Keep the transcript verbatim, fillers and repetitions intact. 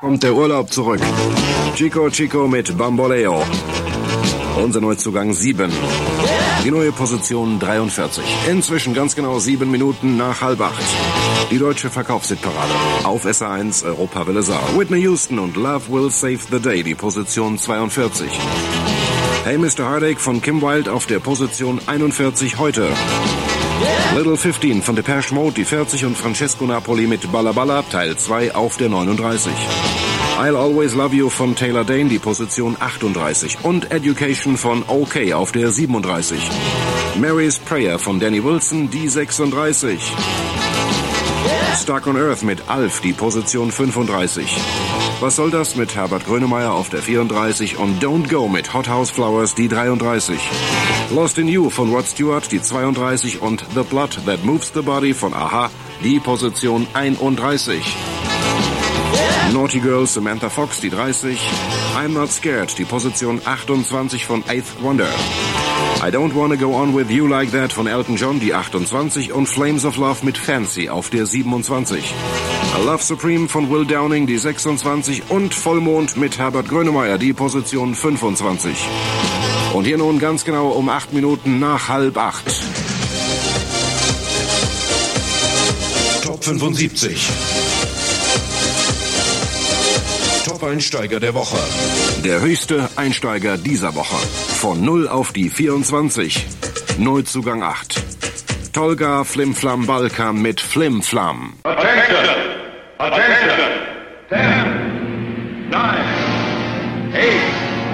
Kommt der Urlaub zurück. Chico Chico mit Bamboleo. Unser Neuzugang sieben. Die neue Position dreiundvierzig. Inzwischen ganz genau sieben Minuten nach halb acht. Die deutsche Verkaufshitparade. Auf S A eins Europawelle Saar. Whitney Houston und Love Will Save the Day. Die Position zweiundvierzig. Hey Mister Heartache von Kim Wilde auf der Position einundvierzig heute. Little fünfzehn von Depeche Mode, die vierzig und Francesco Napoli mit Balla Balla, Teil zwei auf der neununddreißig. I'll Always Love You von Taylor Dane, die Position achtunddreißig. Und Education von OK auf der siebenunddreißig. Mary's Prayer von Danny Wilson, die sechsunddreißig. Stuck on Earth mit Alf, die Position fünfunddreißig. Was soll das mit Herbert Grönemeyer auf der vierunddreißig und Don't Go mit Hot House Flowers, die dreiunddreißig. Lost in You von Rod Stewart, die zweiunddreißig und The Blood That Moves the Body von Aha, die Position einunddreißig. Naughty Girl Samantha Fox, die dreißig. I'm Not Scared, die Position achtundzwanzig von Eighth Wonder. I Don't Wanna Go On With You Like That von Elton John, die achtundzwanzig und Flames of Love mit Fancy auf der siebenundzwanzig. A Love Supreme von Will Downing, die sechsundzwanzig und Vollmond mit Herbert Grönemeyer, die Position fünfundzwanzig. Und hier nun ganz genau um acht Minuten nach halb acht. Top fünfundsiebzig. Top-Einsteiger der Woche. Der höchste Einsteiger dieser Woche. Von null auf die vierundzwanzig. Neuzugang acht. Tolga Flimflam Balkan mit Flimflam. Attention! Attention! ten, nine,